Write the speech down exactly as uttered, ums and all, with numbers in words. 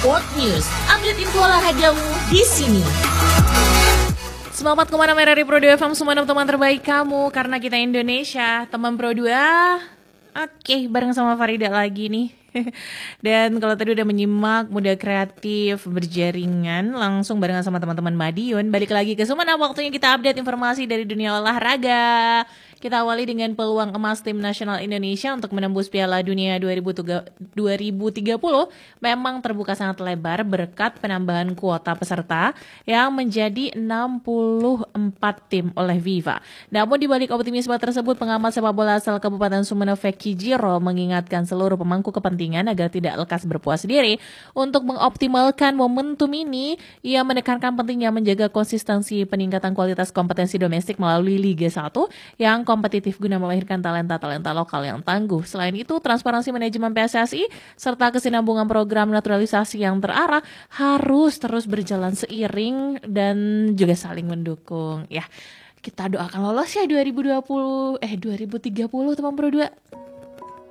Sport News, update info olahragamu di sini. Semangat kemana-mana dari Pro dua F M, semua teman terbaik kamu, karena kita Indonesia, teman Pro dua. Oke, bareng sama Farida lagi nih. Dan kalau tadi udah menyimak Muda Kreatif Berjaringan, langsung barengan sama teman-teman Madiun, balik lagi ke Sumana, waktunya kita update informasi dari dunia olahraga. Kita awali dengan peluang emas tim nasional Indonesia untuk menembus Piala Dunia dua ribu tiga puluh memang terbuka sangat lebar berkat penambahan kuota peserta yang menjadi enam puluh empat tim oleh FIFA. Namun di balik optimisme tersebut, pengamat sepak bola asal Kabupaten Sumeneb Feki Jiro mengingatkan seluruh pemangku kepentingan agar tidak lekas berpuas diri. Untuk mengoptimalkan momentum ini, ia menekankan pentingnya menjaga konsistensi peningkatan kualitas kompetensi domestik melalui Liga satu yang kompetitif guna melahirkan talenta-talenta lokal yang tangguh. Selain itu, transparansi manajemen P S S I serta kesinambungan program naturalisasi yang terarah harus terus berjalan seiring dan juga saling mendukung. Ya, kita doakan lolos ya dua ribu dua puluh eh dua ribu tiga puluh teman Pro dua.